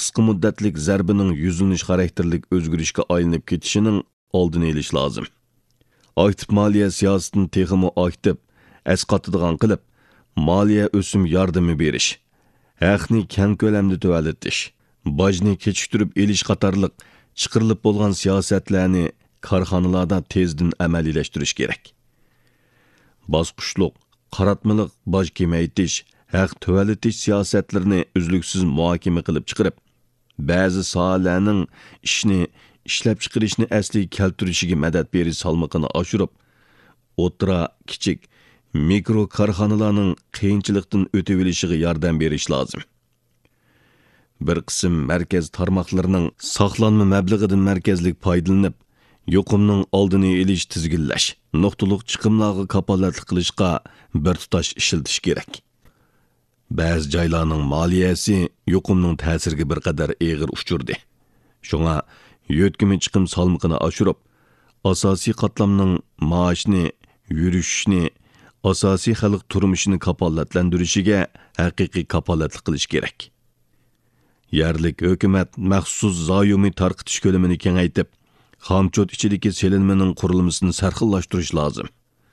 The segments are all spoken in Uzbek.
qisqa muddatlik zarbining yuzlanish xarakterlik o'zgarishga aylanib ketishining oldini olish lozim. Aktiv moliya siyosatini texmi aktiv, asqatadigan qilib, moliya o'sim yordami berish, haqni keng ko'lamda tuvalitish, bojni kechiktirib elish qatorliq chiqirilib bo'lgan siyosatlarni korxonalarda tezdan amaliylashtirish kerak. Bosqichliq, qaratmaliq boj kemaytish, haq tuvalitish siyosatlarini uzluksiz muhokama qilib chiqarib, ba'zi sohalarning ishni ishlab chiqarishni asli keltirishiga madad berish salmoqini oshirib, o'tira, kichik, mikro korxonalarning qiyinchilikdan o'tib olishiga yordam berish lozim. Bir qism markaz tarmoqlarining saqlanma mablag'idan markazlik foydalanib, yuqumning oldini olish tizginlash, nuqtaliq chiqimlarga kapolatlik qilishga bir tutash ishiltish kerak. Ba'zi joylarning moliyasi yuqumning ta'siriga bir qadar eg'ir uchurdi. Shunga yo'tkimi chiqim salmoqini oshirib, asosiy qatlamning maoshini, yurishni, asosiy xalq turmushini kapolatlantirishiga haqiqiy kapolatlik qilish kerak. Yerlik hukumat maxsus zoyumi tarqitish ko'lamini kengaytib, xamchot ichidagi selinmaning qurilmasini sarxillashtirish lozim.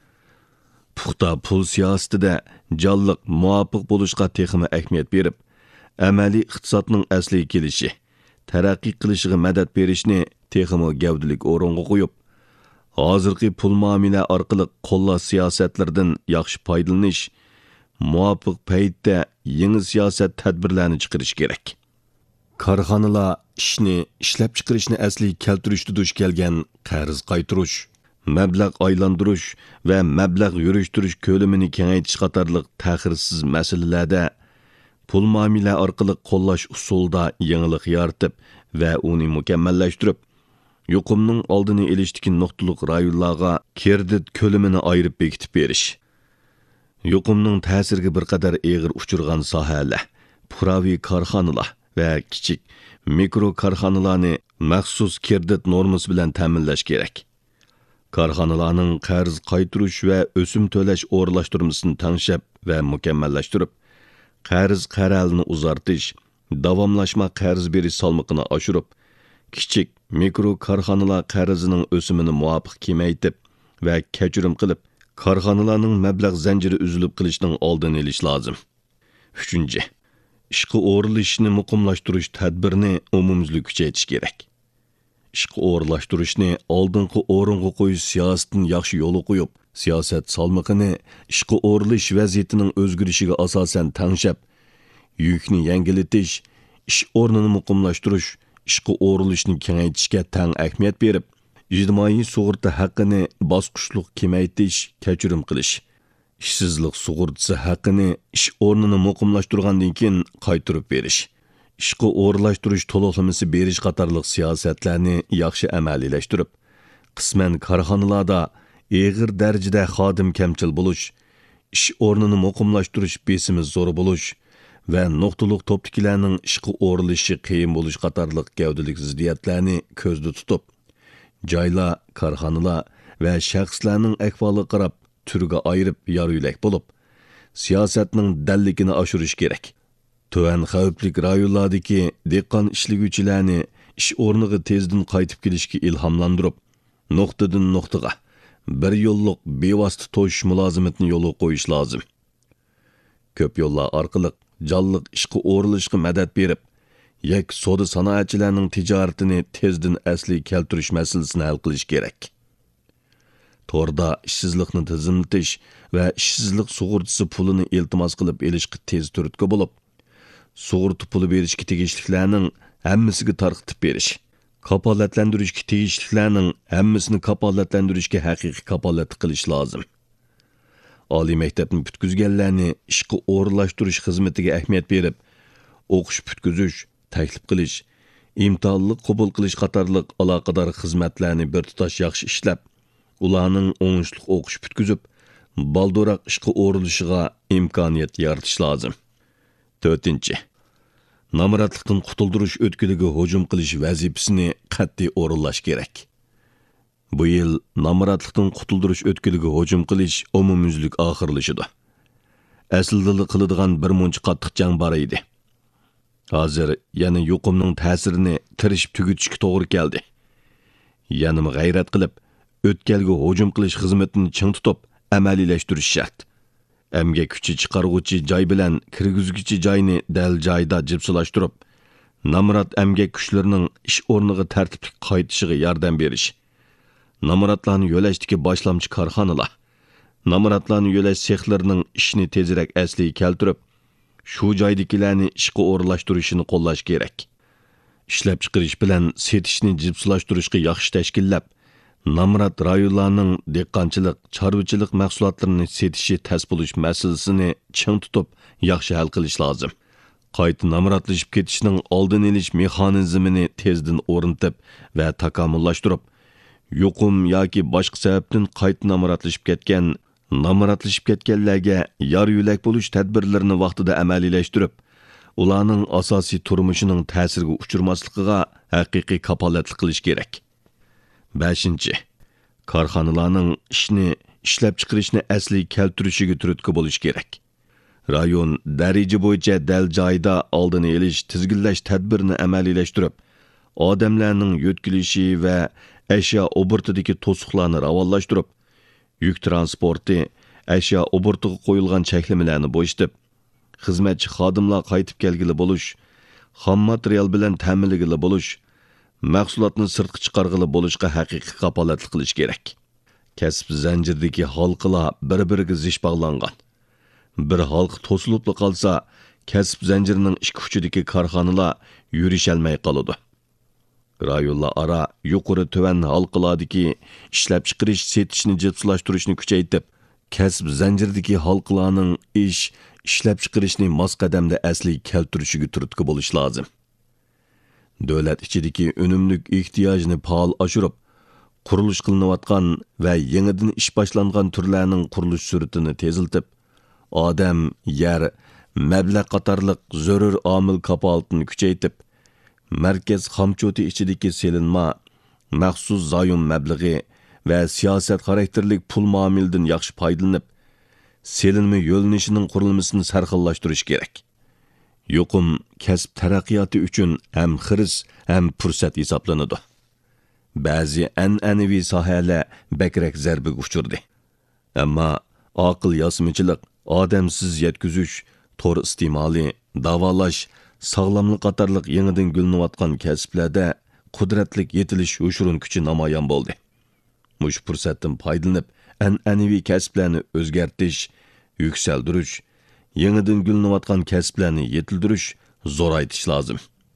Puxta pul siyosatida jonliq muvofiq bo'lishga texmi ahamiyat berib, amaliy iqtisodning asliga kelishi, taraqqiy qilishiga madad berishni texmi gavdalik o'ringa qo'yib, hozirgi pul muomala orqali qo'llash siyosatlardan yaxshi foydalanish, muvofiq paytda yangi siyosat tadbirlarini chiqarish kerak. Korxonalar ishni ishlab chiqarishni asli keltirishda duch kelgan qarz qaytirish, mablag' aylantirish va mablag' yurishtirish ko'lamini kengaytirish qatorliq ta'xirsiz masalalarda pul muomala orqali qo'llash usulida yangilik yaratib va uni mukammallashtirib, yuqumning oldini olishdagi nuqtaliq rayonlarga kredit ko'lamini ayirib bekitib berish. Yuqumning ta'siriga bir qadar eg'ir uchirgan sohalar, puhraviy korxonalar va kichik mikro korxonalarni maxsus kredit normasi bilan ta'minlash kerak. Korxonalarning qarz qaytirish va o'sim to'lash o'rinlashtirmasini tanshab va mukammallashtirib, qarz qaralini uzartish, davomlashma qarz berish salmoqini oshirib, kichik mikro korxonalar qarzining o'simini muvofiq kemaytib va kechirim qilib, korxonalarning mablag' zanjiri uzilib qilishning oldini olish lozim. 3. Ishqa o'rinlashishni muqimlashtirish tadbirini umumyuzli kuchaytirish kerak. Ishqa o'rinlashtirishni oldingi o'ringa qo'yish siyosatini yaxshi yo'l qo'yib, siyosat salmoqini ishqa o'rinlash vaziyatining o'zgarishiga asosan tanshab, yukni yengillatish, ish o'rnini muqimlashtirish, ishqa o'rinlashni kengaytirishga tang ahamiyat berib, ijtimoiy sug'urta haqqini bosqichliq kemaytirish, kechirim qilish, ishsizlik sug'urtasi haqqini ish o'rnini muqimlashtirgandan keyin qaytarib berish, ishqa o'rinlashtirish to'lovlamasi berish qatorliq siyosatlarni yaxshi amaliylashtirib, qisman korxonalarda eg'ir darajada xodim kamchil bo'lish, ish o'rnini muqimlashtirish besimi zo'r bo'lish va nuqtaliq topdagilarning ishqa o'rinlashi qiyin bo'lish qatorliq gavdalik ziddiyatlarni ko'zda tutib, joylar, korxonalar va shaxslarning ahvoliga qarab turga ayirib yoruylik bo'lib, siyosatning dalligini oshirish kerak. Tuvan xavflik rayonlardagi dehqon ishliguvchilarni ish o'rniga tezdan qaytib kelishga ilhomlantirib, nuqtadan nuqtaga bir yo'lliq bevosita to'shish mulozimatini yo'lga qo'yish lozim. Ko'p yo'llar orqali jonliq ishqa o'rinlashga madad berib, yak soda sanoatchilarining tijoratini tezdan asli keltirish masalasini hal qilish kerak. Torda ishsizlikni tizimlatish va ishsizlik sug'urtasi pulini iltimos qilib elishga tez turtki bo'lib, sug'urta puli berishga tegishliklarning hammasiga tarqitib berish, kapolatlantirishga tegishliklarning hammasini kapolatlantirishga haqiqiy kapolat qilish lozim. Oliy maktabni bitkizganlarni ishqa o'rinlashtirish xizmatiga ahamiyat berib, o'qish bitkizish, taklif qilish, imtihonlik qabul qilish qatorliq aloqador xizmatlarni bir tutash yaxshi ishlab, ularning o'ngishli o'qish bitkizib, balduroq ishqa o'rinlashishiga imkoniyat yaratish lozim. 4. Namoratlikdan qutuldirish o'tkiliga hujum qilish vazifasini qat'iy o'rinlash kerak. Bu yil namoratlikdan qutuldirish o'tkiliga hujum qilish umumyuzlik oxirlashidi. Aslida qiladigan bir muncha qattiq jang bor edi. Hozir yana yuqumning ta'sirini tirishib tugutishga to'g'ri keldi. Yanimi g'ayrat qilib, o'tkalga hujum qilish xizmatini ching tutib, amaliylashtirish shart. Emgak kuchi chiqarg'uvchi joy bilan kirgizguvchi joyni dal joyda jipsilashtirib, namrat emgak kuchlarining ish o'rniga tartibli qaytishiga yordam berish. Namratlarni yo'lashdagi boshlamchi korxonalar, namratlarni yo'lash sexlarining ishni tezroq asliga keltirib, shu joydagilarni ishga o'rlashtirishini qo'llash kerak. Ishlab chiqarish bilan setishni jipsilashtirishga yaxshi tashkillab, namrat rayonlarning dehqonchilik, chorvachilik mahsulotlarini setishi tas bo'lish masalasini ching tutib, yaxshi hal qilish lozim. Qayta namratlashib ketishning oldini olish mexanizmini tezdan o'rnatib va takomillashtirib, yuqum yoki boshqa sababdan qayta namratlashib ketganlarga yor yo'lak bo'lish tadbirlarini vaqtida amaliylashtirib, ularning asosiy turmushining ta'siriga uchirmasligiga haqiqiy kapolatlik qilish kerak. 5. Korxonalarning ishni ishlab chiqarishni asli keltirishiga turtki bo'lish kerak. Rayon daraja bo'yicha dal joyda oldini olish, tizginlash tadbirini amaliylashtirib, odamlarning yo'tkilishi va ashyo obortidagi to'siqlarni ravonlashtirib, yuk transporti, ashyo obortiga qo'yilgan cheklamalarni bo'shitib, xizmatchi xodimlar qaytib kelgili bo'lish, xom material bilan ta'minligili bo'lish, mahsulotni sirtqa chiqarg'ili bo'lishga haqiqiy kapolatlik qilish kerak. Kasb zanjiridagi halqalar bir-biriga zish bog'langan. Bir halq to'silib qolsa, kasb zanjirining ikki uchidagi korxonalar yurisholmay qoladi. Rayonlar ara yuqori tuvan halqalardagi ishlab chiqarish setishni jipsilashtirishni kuchaytirib, kasb zanjiridagi halqalarning ishlab chiqarishni mos qadamda asli keltirishiga turtki bo'lish lozim. Davlat ichidagi unumlik ehtiyojni faol oshirib, qurilish qilinayotgan va yangidan ish boshlangan turlarning qurilish sur'atini teziltib, odam, yer, mablag' qatorliq zarur omil kapolatini kuchaytirib, markaz xomchoti ichidagi selinma, maxsus zoyum mablag'i va siyosat xarakterlik pul muomilidan yaxshi foydalanib, selinma yo'llanishning qurilmasini sarxillashtirish kerak. Yuqum kasb taraqqiyoti uchun ham xiris, ham fursat hisoblanadi. Ba'zi an'anaviy sohalar bakrak zarbaga uchirdi. Ammo aql yosmichilik, odamsiz yetkazish, to'r iste'moli, davolash, sog'lomlik qatorliq yangidan gullanayotgan kasblarda qudratlik yetilish yo'shurun kuchi namoyon bo'ldi. Mush fursatdan foydalanib, an'anaviy kasblarni o'zgartirish, yuksaltirish, yangidan gullanayotgan kasblarni yetildirish, zo'raytirish lozim.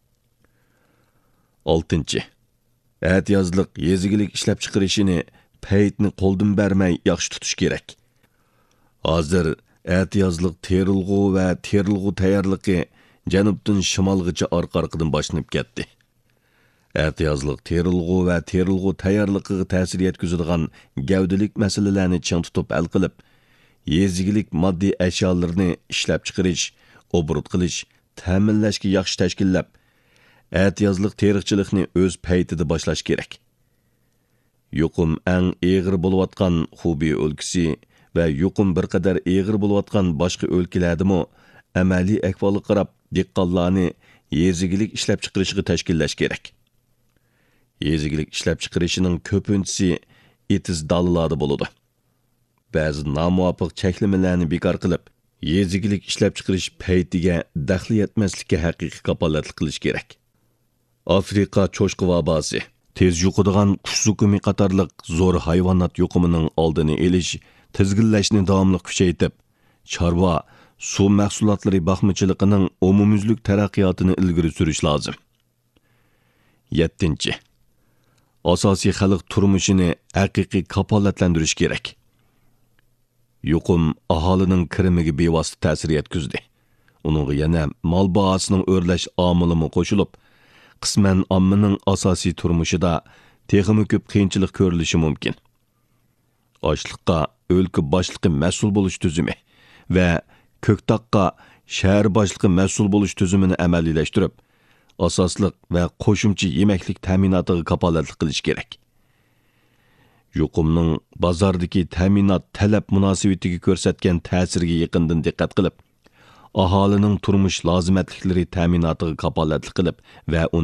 6. Ehtiyojliq yezigilik ishlab chiqarishini paytni qo'ldan bermay yaxshi tutish kerak. Hozir ehtiyojliq terilg'u va terilg'u tayyorligi janubdan shimolgacha orqa-orqadan boshlanib ketdi. Ehtiyojliq terilg'u va terilg'u tayyorligiga ta'sir yetkazadigan gavdalik masalalarni ching tutib hal qilib, yezigilik moddiy ashyolarni ishlab chiqarish, obort qilish, ta'minlashga yaxshi tashkillab, ehtiyojliq teriqchilikni o'z paytida boshlash kerak. Yuqum eng eg'ir bo'layotgan Xubi o'lkasi va yuqum bir qadar eg'ir bo'layotgan boshqa o'lkalardami amaliy ahvolga qarab dehqonlarni yezigilik ishlab chiqarishiga tashkillash kerak. Yezigilik ishlab chiqarishining ko'pinchisi etiz dallarda bo'ladi. Ba'zi nomuvofiq cheklamalarni bekor qilib, yezigilik ishlab chiqarish paytiga daxli yetmaslikka haqiqiy kapolatlik qilish kerak. Afrika cho'chqa vabosi, tez yuqadigan qush zukumi qatorliq zo'r hayvonot yuqumining oldini olish, tizginlashni davomli kuchaytirib, chorva, suv mahsulotlari baxmichiligining umumyuzlik taraqqiyotini ilgari surish lozim. 7. Asosiy xalq turmushini haqiqiy kapolatlantirish kerak. Yuqum aholining kirimiga bevosita ta'sir yetkazdi. Uningga yana mol bahosining o'rlash omilimi qo'shilib, qisman ommaning asosiy turmushida texmi ko'p qiyinchilik ko'rilishi mumkin. Ochliqqa o'lka boshlig'i mas'ul bo'lish tuzumi va ko'ktoqqa shahar boshlig'i mas'ul bo'lish tuzumini amaliylashtirib, asosliq va qo'shimcha yemaklik ta'minotiga kapolatlik qilish kerak. Yuqumning bozordagi ta'minot talab munosabatiga ko'rsatgan ta'siriga yaqindan diqqat qilib, aholining turmush lozimatliklari ta'minotiga kapolatlik qilib va uni